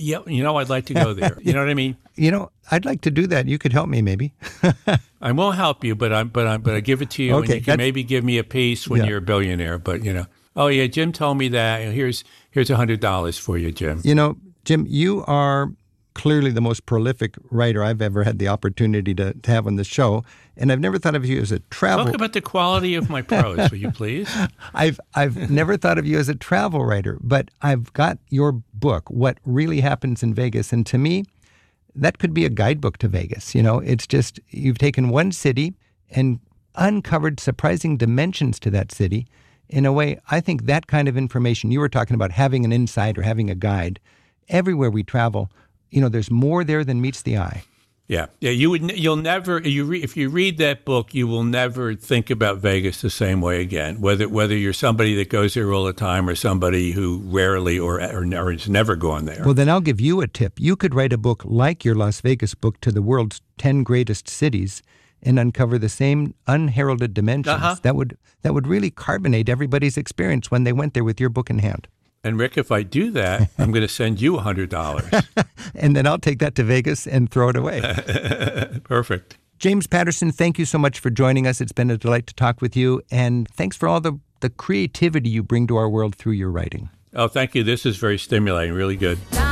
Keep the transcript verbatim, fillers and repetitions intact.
Yeah, you know, I'd like to go there. You know what I mean? You know, I'd like to do that. You could help me, maybe. I won't help you, but I'm, but I'm, but I give it to you, Okay, and you can maybe give me a piece when Yeah. you're a billionaire. But you know, oh yeah, Jim told me that. And here's here's a hundred dollars for you, Jim. You know, Jim, you are clearly the most prolific writer I've ever had the opportunity to, to have on the show, and I've never thought of you as a travel. Talk about the quality of my prose, will you please? I've I've never thought of you as a travel writer, but I've got your book, What Really Happens in Vegas, and to me, that could be a guidebook to Vegas. You know, it's just you've taken one city and uncovered surprising dimensions to that city. In a way, I think that kind of information, you were talking about having an insight or having a guide. Everywhere we travel, you know, there's more there than meets the eye. Yeah, yeah. You would, you'll never. You re, if you read that book, you will never think about Vegas the same way again. Whether whether you're somebody that goes there all the time or somebody who rarely or or, or has never gone there. Well, then I'll give you a tip. You could write a book like your Las Vegas book to the world's ten greatest cities and uncover the same unheralded dimensions. Uh-huh. That would that would really carbonate everybody's experience when they went there with your book in hand. And Rick, if I do that, I'm going to send you a hundred dollars. And then I'll take that to Vegas and throw it away. Perfect. James Patterson, thank you so much for joining us. It's been a delight to talk with you. And thanks for all the, the creativity you bring to our world through your writing. Oh, thank you. This is very stimulating. Really good.